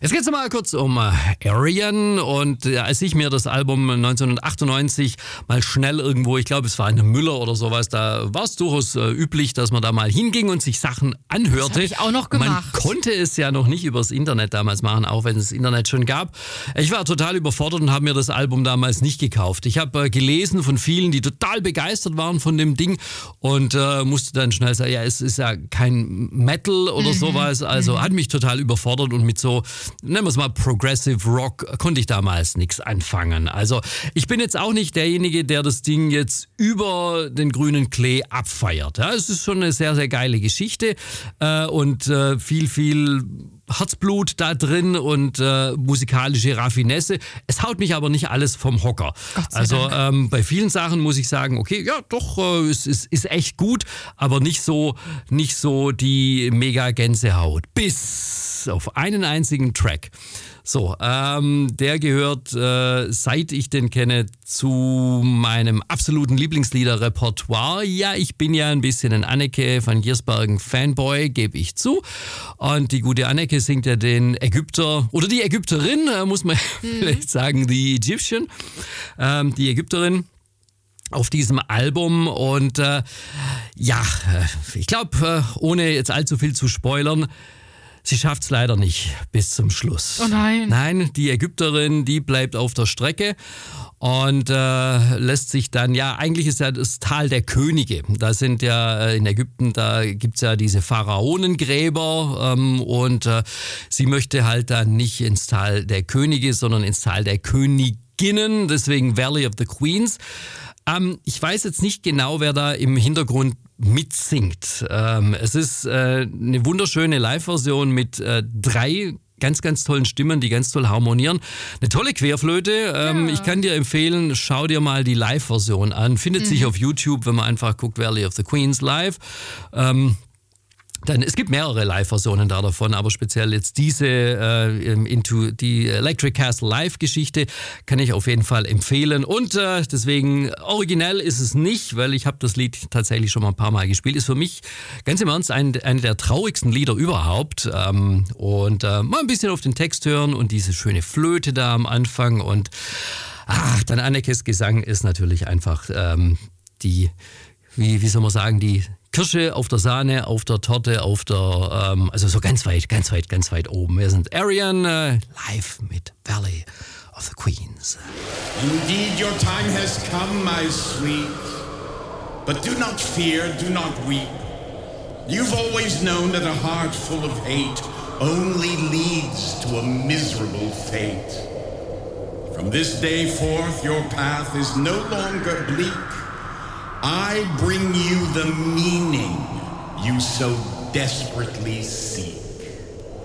Jetzt geht es mal kurz um Arian und als ich mir das Album 1998 mal schnell irgendwo, ich glaube es war eine Müller oder sowas, da war es durchaus üblich, dass man da mal hinging und sich Sachen anhörte. Das habe ich auch noch gemacht. Man konnte es ja noch nicht übers Internet damals machen, auch wenn es das Internet schon gab. Ich war total überfordert und habe mir das Album damals nicht gekauft. Ich habe gelesen von vielen, die total begeistert waren von dem Ding und musste dann schnell sagen, ja, es ist ja kein Metal oder sowas, also hat mich total überfordert und mit so, nennen wir es mal Progressive Rock, konnte ich damals nichts anfangen. Also ich bin jetzt auch nicht derjenige, der das Ding jetzt über den grünen Klee abfeiert. Ja, es ist schon eine sehr, sehr geile Geschichte und viel Herzblut da drin und musikalische Raffinesse. Es haut mich aber nicht alles vom Hocker. Also bei vielen Sachen muss ich sagen, okay, ja doch, es ist echt gut, aber nicht so die mega Gänsehaut. Bis auf einen einzigen Track. So, der gehört, seit ich den kenne, zu meinem absoluten Lieblingslieder-Repertoire. Ja, ich bin ja ein bisschen ein Anneke van Giersbergen-Fanboy, gebe ich zu. Und die gute Anneke singt ja den Ägypter, oder die Ägypterin, muss man vielleicht sagen, die Egyptian, die Ägypterin auf diesem Album. Und ich glaube, ohne jetzt allzu viel zu spoilern, sie schafft es leider nicht bis zum Schluss. Oh nein. Nein, die Ägypterin, die bleibt auf der Strecke und lässt sich dann, ja, eigentlich ist ja das Tal der Könige. Da sind ja in Ägypten, da gibt es ja diese Pharaonengräber und sie möchte halt dann nicht ins Tal der Könige, sondern ins Tal der Königinnen, deswegen Valley of the Queens. Ich weiß jetzt nicht genau, wer da im Hintergrund mitsingt. Es ist eine wunderschöne Live-Version mit 3 ganz, ganz tollen Stimmen, die ganz toll harmonieren. Eine tolle Querflöte. Ich kann dir empfehlen, schau dir mal die Live-Version an. Findet sich auf YouTube, wenn man einfach guckt, Valley of the Queens live. Es gibt mehrere Live-Versionen davon, aber speziell jetzt diese Into die Electric Castle Live-Geschichte kann ich auf jeden Fall empfehlen. Und deswegen, originell ist es nicht, weil ich habe das Lied tatsächlich schon mal ein paar Mal gespielt. Ist für mich ganz im Ernst eine der traurigsten Lieder überhaupt. Und mal ein bisschen auf den Text hören und diese schöne Flöte da am Anfang. Und dann Annekes Gesang ist natürlich einfach die, wie soll man sagen, die Kirsche auf der Sahne, auf der Torte, also so ganz weit oben. Wir sind Arian live mit Valley of the Queens. Indeed, your time has come, my sweet. But do not fear, do not weep. You've always known that a heart full of hate only leads to a miserable fate. From this day forth, your path is no longer bleak. I bring you the meaning you so desperately seek.